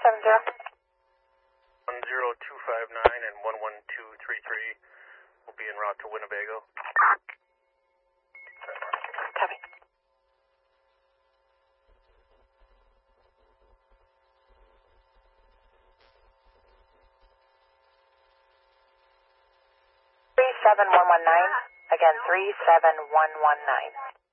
10259 and 11233 will be en route to Winnebago. Copy. 37119. Again, 37119.